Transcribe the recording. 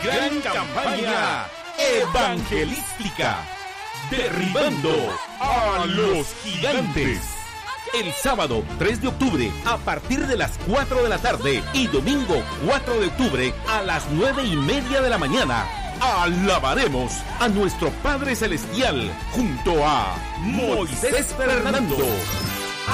Gran campaña evangelística. Derribando a los gigantes. El sábado 3 de octubre a partir de las 4 de la tarde y domingo 4 de octubre a las 9:30 de la mañana. Alabaremos a nuestro Padre Celestial junto a Moisés Fernando.